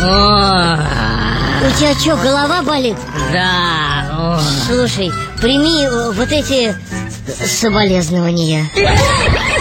У тебя что, голова болит? Да. Слушай, прими вот эти соболезнования.